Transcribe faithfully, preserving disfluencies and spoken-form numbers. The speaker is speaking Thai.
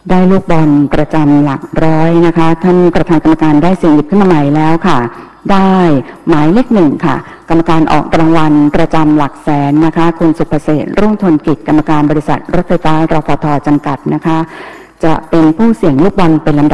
ได้ลูกบอลประจำหลักร้อยนะคะท่านประธานกรรมการได้เสี่ยงหยิบขึ้นมาใหม่แล้วค่ะได้หมายเลขหนึ่งค่ะกรรมการออกรางวัลประจำหลักแสนนะคะคุณสุภเสษรุ่งทนกิจกรรมการบริษัทรถไฟฟ้ารฟท.จำกัดนะคะจะเป็นผู้เสี่ยงลูกบอลเป็นลำดับ